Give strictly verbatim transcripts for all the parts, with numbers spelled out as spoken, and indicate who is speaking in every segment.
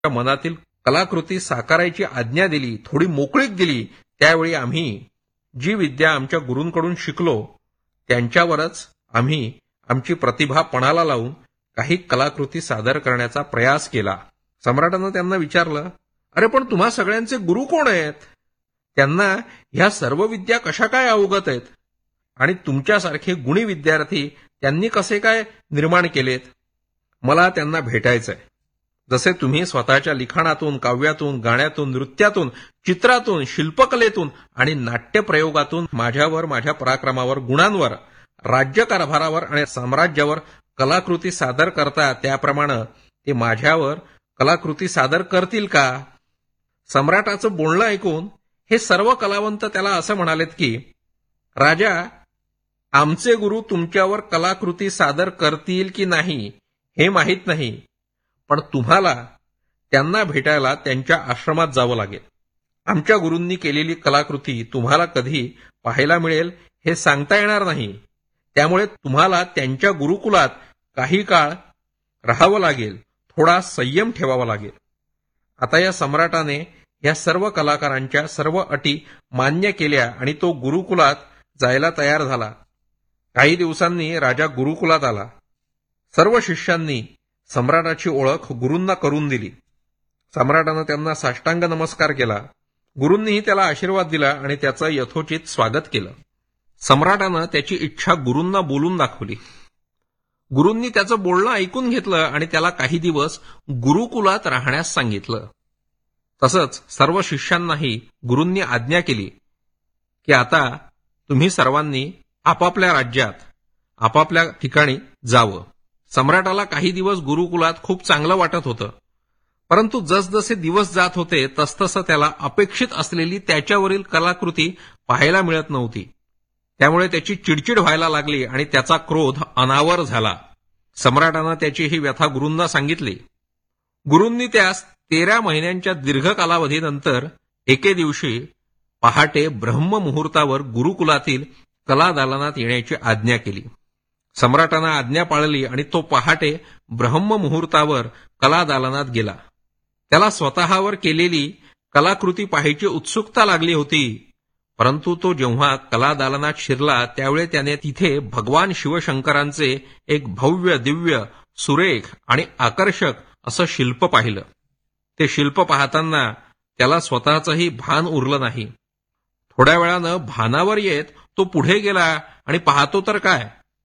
Speaker 1: मनातील कलाकृती साकारायची आज्ञा दिली, थोडी मोकळीक दिली, त्यावेळी आम्ही जी विद्या आमच्या गुरूंकडून शिकलो त्यांच्यावरच आम्ही आमची प्रतिभा पणाला लावून काही कलाकृती सादर करण्याचा प्रयास केला. सम्राटानं त्यांना विचारलं, अरे पण तुम्हा सगळ्यांचे गुरु कोण आहेत? त्यांना ह्या सर्व विद्या कशा काय अवगत आहेत? आणि तुमच्यासारखे गुणी विद्यार्थी त्यांनी कसे काय निर्माण केलेत? मला त्यांना भेटायचंय. जसे तुम्ही स्वतःच्या लिखाणातून, काव्यातून, गाण्यातून, नृत्यातून, चित्रातून, शिल्पकलेतून आणि नाट्यप्रयोगातून माझ्यावर, माझ्या पराक्रमावर, गुणांवर, राज्यकारभारावर आणि साम्राज्यावर कलाकृती सादर करता, त्याप्रमाणे ते माझ्यावर कलाकृती सादर करतील का? सम्राटाचं बोलणं ऐकून हे सर्व कलावंत त्याला असं म्हणालेत की, राजा, आमचे गुरु तुमच्यावर कलाकृती सादर करतील की नाही हे माहीत नाही, पण तुम्हाला त्यांना भेटायला त्यांच्या आश्रमात जावं लागेल. आमच्या गुरूंनी केलेली कलाकृती तुम्हाला कधी पाहायला मिळेल हे सांगता येणार नाही. त्यामुळे तुम्हाला त्यांच्या गुरुकुलात काही काळ राहावं लागेल, थोडा संयम ठेवावा लागेल. आता या सम्राटाने या सर्व कलाकारांच्या सर्व अटी मान्य केल्या आणि तो गुरुकुलात जायला तयार झाला. काही दिवसांनी राजा गुरुकुलात आला. सर्व शिष्यांनी सम्राटाची ओळख गुरूंना करून दिली. सम्राटानं त्यांना साष्टांग नमस्कार केला. गुरूंनीही त्याला आशीर्वाद दिला आणि त्याचं यथोचित स्वागत केलं. सम्राटानं त्याची इच्छा गुरूंना बोलून दाखवली. गुरूंनी त्याचं बोलणं ऐकून घेतलं आणि त्याला काही दिवस गुरुकुलात राहण्यास सांगितलं. तसंच सर्व शिष्यांनाही गुरूंनी आज्ञा केली की आता तुम्ही सर्वांनी आपापल्या राज्यात, आपापल्या ठिकाणी जावं. सम्राटाला काही दिवस गुरुकुलात खूप चांगलं वाटत होतं, परंतु जसजसे दिवस जात होते तसतसं त्याला अपेक्षित असलेली त्याच्यावरील कलाकृती पाहायला मिळत नव्हती. त्यामुळे त्याची चिडचिड व्हायला लागली आणि त्याचा क्रोध अनावर झाला. सम्राटानं त्याची ही व्यथा गुरूंना सांगितली. गुरूंनी त्यास तेरा महिन्यांच्या दीर्घ कालावधीनंतर एके दिवशी पहाटे ब्रह्ममुहूर्तावर गुरुकुलातील कलादालनात येण्याची आज्ञा केली. सम्राटानं आज्ञा पाळली आणि तो पहाटे ब्रह्ममुहूर्तावर कलादालनात गेला. त्याला स्वतःवर केलेली कलाकृती पाहायची उत्सुकता लागली होती, परंतु तो जेव्हा कलादालनात शिरला त्यावेळी त्याने तिथे भगवान शिवशंकरांचे एक भव्य, दिव्य, सुरेख आणि आकर्षक असं शिल्प पाहिलं. ते शिल्प पाहताना त्याला स्वतःचंही भान उरलं नाही. थोड्या वेळानं भानावर येत तो पुढे गेला आणि पाहतो तर काय,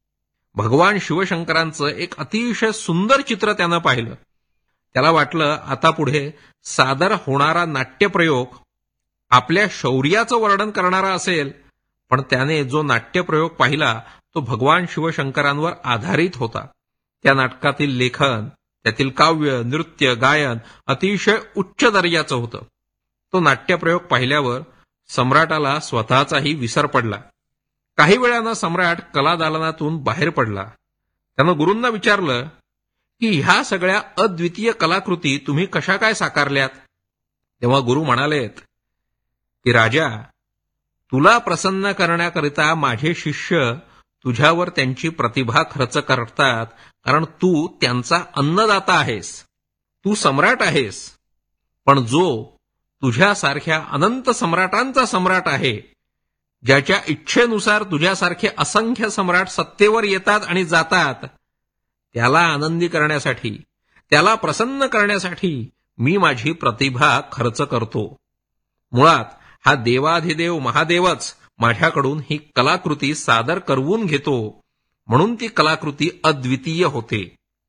Speaker 1: भगवान शिवशंकरांचं एक अतिशय सुंदर चित्र त्यानं पाहिलं. त्याला वाटलं आता पुढे सादर होणारा नाट्यप्रयोग आपल्या शौर्याचं वर्णन करणारा असेल, पण त्याने जो नाट्यप्रयोग पाहिला तो भगवान शिवशंकरांवर आधारित होता. त्या नाटकातील लेखन, त्यातील काव्य, नृत्य, गायन अतिशय उच्च दर्जाचं होतं. तो नाट्यप्रयोग पाहिल्यावर सम्राटाला स्वतःचाही विसर पडला. काही वेळानं सम्राट कलादालनातून बाहेर पडला. त्यानं गुरूंना विचारलं की ह्या सगळ्या अद्वितीय कलाकृती तुम्ही कशा काय साकारल्यात? तेव्हा गुरु म्हणालेत की राजा, तुला प्रसन्न करण्याकरिता माझे शिष्य तुझ्यावर त्यांची प्रतिभा खर्च करतात, कारण तू त्यांचा अन्नदाता आहेस, तू सम्राट आहेस. पण जो तुझ्यासारख्या अनंत सम्राटांचा सम्राट आहे, ज्याच्या इच्छेनुसार तुझ्यासारखे असंख्य सम्राट सत्तेवर येतात आणि जातात, त्याला आनंदी करण्यासाठी, त्याला प्रसन्न करण्यासाठी मी माझी प्रतिभा खर्च करतो. मुळात हा देवाधिदेव महादेवच माझ्याकडून ही कलाकृती सादर करवून घेतो, म्हणून ती कलाकृती अद्वितीय होते.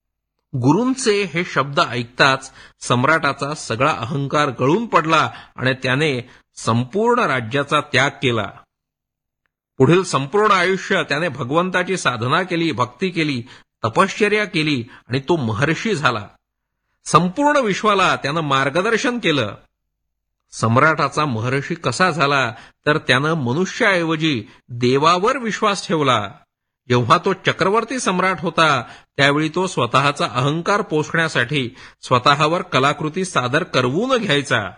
Speaker 1: गुरूंचे हे शब्द ऐकताच सम्राटाचा सगळा अहंकार गळून पडला आणि त्याने संपूर्ण राज्याचा त्याग केला. पुढील संपूर्ण आयुष्य त्याने भगवंताची साधना केली, भक्ती केली, तपश्चर्या केली आणि तो महर्षी झाला. संपूर्ण विश्वाला त्यानं मार्गदर्शन केलं. सम्राटाचा महर्षी कसा झाला तर त्यानं मनुष्याऐवजी देवावर विश्वास ठेवला. जेव्हा तो चक्रवर्ती सम्राट होता त्यावेळी तो स्वतःचा अहंकार पोषण्यासाठी स्वतःवर कलाकृती सादर करवून घ्यायचा.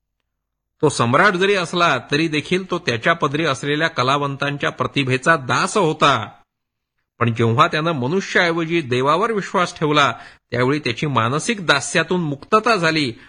Speaker 1: तो सम्राट जरी असला तरी देखील तो त्याच्या पदरी असलेल्या कलावंतांच्या प्रतिभेचा दास होता. पण जेव्हा त्यानं मनुष्याऐवजी देवावर विश्वास ठेवला त्यावेळी त्याची मानसिक दास्यातून मुक्तता झाली